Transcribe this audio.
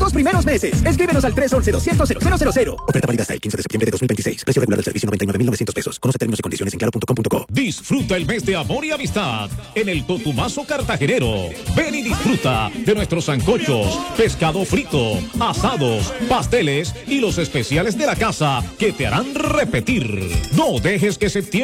2 primeros meses. Escríbenos al 311-200-0000. Oferta válida hasta el 15 de septiembre de 2026. Precio regular del servicio 99.900 pesos. Conoce términos y condiciones en claro.com.co. Disfruta el mes de amor y amistad en el Totumazo Cartagenero. Ven y disfruta de nuestros sancochos, pescado frito, asados, pasteles y los especiales de la casa que te harán repetir. No dejes que septiembre